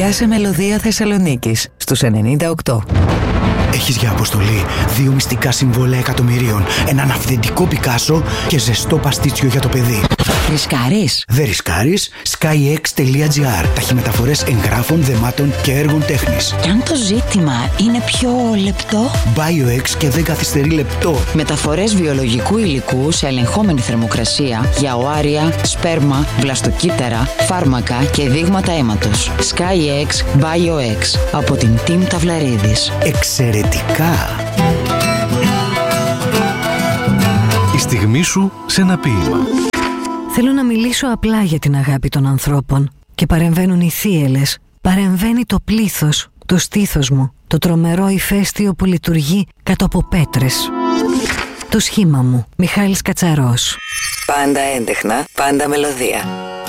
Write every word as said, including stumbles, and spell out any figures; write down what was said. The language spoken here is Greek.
Πιάσε μελωδία Θεσσαλονίκης στους ενενήντα οκτώ. Έχεις για αποστολή δύο μυστικά συμβόλαια εκατομμυρίων, έναν αυθεντικό Πικάσο και ζεστό παστίτσιο για το παιδί. Ρισκάρεις? Δεν ρισκάρεις. skyx τελεία gr. Ταχυμεταφορές εγγράφων, δεμάτων και έργων τέχνης. Και αν το ζήτημα είναι πιο λεπτό? BioX και δεν καθυστερεί λεπτό. Μεταφορές βιολογικού υλικού σε ελεγχόμενη θερμοκρασία για οάρια, σπέρμα, βλαστοκύτταρα, φάρμακα και δείγματα αίματος. skyx BioX από την Team Ταυλαρίδης. Εξαιρετικά! Η στιγμή σου σε ένα ποίημα. Θέλω να μιλήσω απλά για την αγάπη των ανθρώπων και παρεμβαίνουν οι θύελλες, παρεμβαίνει το πλήθος, το στήθος μου, το τρομερό ηφαίστειο που λειτουργεί κάτω από πέτρες. Το σχήμα μου, Μιχάλης Κατσαρός. Πάντα έντεχνα, πάντα μελωδία.